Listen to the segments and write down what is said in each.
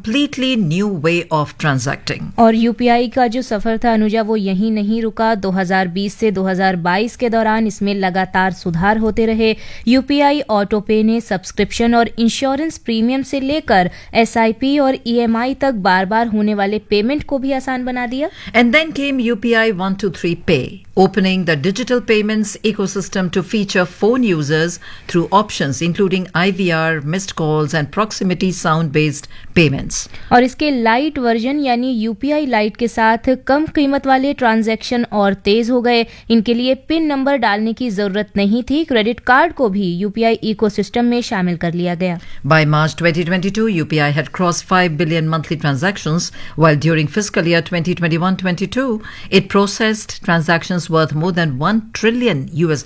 completely new way of transacting. और UPI का जो सफर था अनुजा वो यहीं नहीं रुका। 2020 से 2022 के दौरान इसमें लगातार सुधार होते रहे। यूपीआई ऑटो पे ने सब्सक्रिप्शन और इंश्योरेंस प्रीमियम से लेकर एसआईपी और ईएमआई तक बार बार होने वाले पेमेंट को भी आसान बना दिया। And then came UPI 123 Pay, opening the digital payments ecosystem to feature phone users through options including IVR, missed calls and proximity sound-based payments. और इसके लाइट वर्जन यानी यूपीआई लाइट के साथ कम कीमत वाले ट्रांजैक्शन और तेज हो गए। इनके लिए पिन नंबर डालने की जरूरत नहीं थी। क्रेडिट कार्ड को भी यूपीआई इकोसिस्टम में शामिल कर लिया गया। By March 2022, UPI had crossed 5 billion monthly transactions, while during fiscal year 2021-22, it processed transactions worth more than $1 trillion.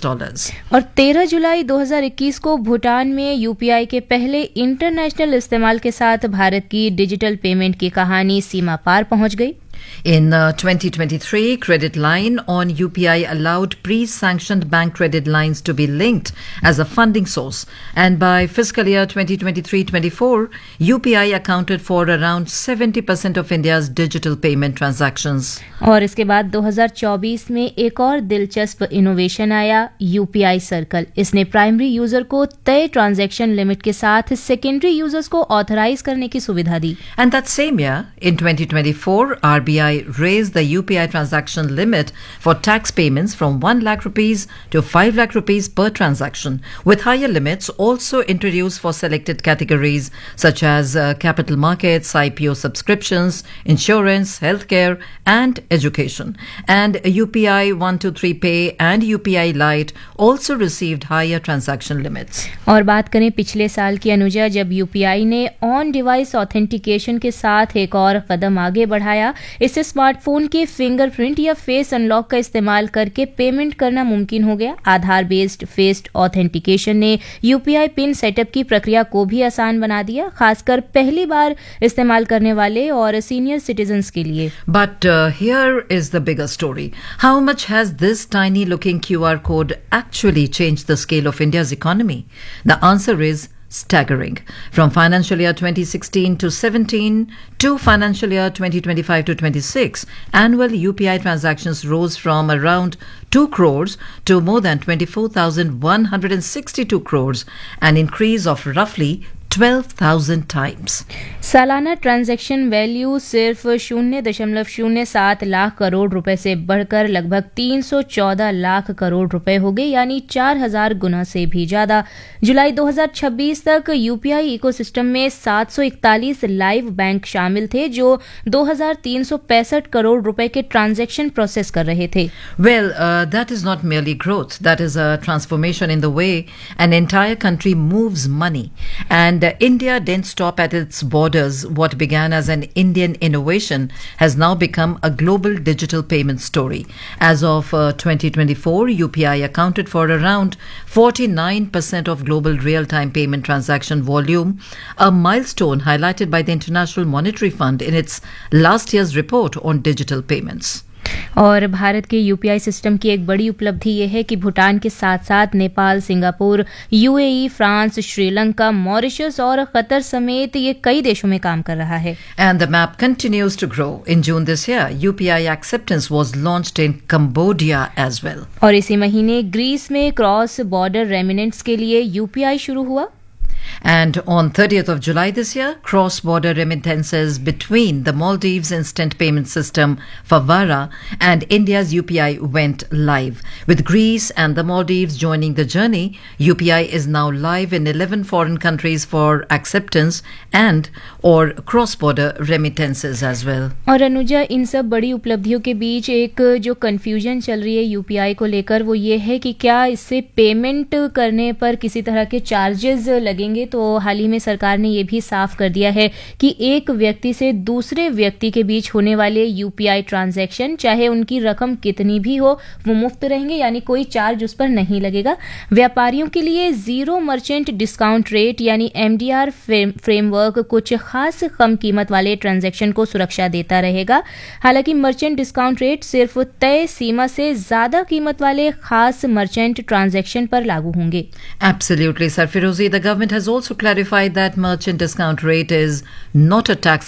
और 13 जुलाई 2021 को भूटान में यूपीआई के पहले इंटरनेशनल इस्तेमाल के साथ भारत की डिजिटल पेमेंट की कहानी सीमा पार पहुंच गई। In 2023, Credit Line on UPI allowed pre-sanctioned bank credit lines to be linked as a funding source. And by fiscal year 2023-24, UPI accounted for around 70% of India's digital payment transactions. और इसके बाद 2024 में एक और दिलचस्प इनोवेशन आया, UPI circle. इसने primary user को तय ट्रांजैक्शन लिमिट के साथ सेकेंडरी यूजर्स को ऑथराइज करने की सुविधा दी। And that same year, in 2024, RBI raised the UPI transaction limit for tax payments from 1 lakh rupees to 5 lakh rupees per transaction, with higher limits also introduced for selected categories such as capital markets, IPO subscriptions, insurance, healthcare, and education. And UPI 123 Pay and UPI Lite also received higher transaction limits. और बात करें पिछले साल की अनुजा, जब UPI ने on device authentication के साथ एक और कदम आगे बढ़ाया। इससे स्मार्टफोन के फिंगरप्रिंट या फेस अनलॉक का इस्तेमाल करके पेमेंट करना मुमकिन हो गया। आधार बेस्ड फेस ऑथेंटिकेशन ने यूपीआई पिन सेटअप की प्रक्रिया को भी आसान बना दिया, खासकर पहली बार इस्तेमाल करने वाले और सीनियर सिटीजन्स के लिए। But here is the bigger story. How much has this tiny looking QR code actually changed the scale of India's economy? The answer is staggering. From financial year 2016 to 17 to financial year 2025 to 26, annual UPI transactions rose from around 2 crores to more than 24,162 crores, an increase of roughly 12,000 times. सालाना transaction value सिर्फ 0.07 लाख करोड़ रुपए से बढ़कर लगभग 314 लाख करोड़ रुपए हो गए, यानी 4,000 गुना से भी ज्यादा। जुलाई 2026 तक यूपीआई इकोसिस्टम में 741 लाइव बैंक शामिल थे जो 2,365 करोड़ रुपए के ट्रांजैक्शन प्रोसेस कर रहे थे। Well, that is not merely growth. That is a transformation in the way an entire country moves money. And India didn't stop at its borders. What began as an Indian innovation has now become a global digital payment story. As of 2024, UPI accounted for around 49% of global real-time payment transaction volume, a milestone highlighted by the International Monetary Fund in its last year's report on digital payments. और भारत के UPI system की एक बड़ी उपलब्धि यह है कि भूटान के साथ साथ Nepal, Singapore, UAE, France, Sri Lanka, Mauritius और कतर समेत ये कई देशों में काम कर रहा है। And the map continues to grow. In June this year, UPI acceptance was launched in Cambodia as well. और इसी महीने ग्रीस में क्रॉस बॉर्डर रेमिनेंट्स के लिए यूपीआई शुरू हुआ। And on 30th of July this year, cross-border remittances between the Maldives Instant Payment System, Favara, and India's UPI went live. With Greece and the Maldives joining the journey, UPI is now live in 11 foreign countries for acceptance and or cross-border remittances as well. और अनुजा, इन सब बड़ी उपलब्धियों के बीच एक जो confusion चल रही है यूपीआई को लेकर वो ये है कि क्या इससे पेमेंट करने पर किसी तरह के चार्जेस लगेंगे। तो हाल ही में सरकार ने यह भी साफ कर दिया है कि एक व्यक्ति से दूसरे व्यक्ति के बीच होने वाले यूपीआई ट्रांजैक्शन चाहे उनकी रकम कितनी भी हो वो मुफ्त रहेंगे, यानी कोई चार्ज उस पर नहीं लगेगा। व्यापारियों के लिए जीरो मर्चेंट डिस्काउंट रेट यानी एमडीआर फ्रेमवर्क कुछ खास कम कीमत वाले ट्रांजैक्शन को सुरक्षा देता रहेगा। हालांकि मर्चेंट डिस्काउंट रेट सिर्फ तय सीमा से ज्यादा कीमत वाले खास मर्चेंट ट्रांजैक्शन पर लागू होंगे। Absolutely, Sarfirozi. The government has also clarified that merchant discount rate is not a tax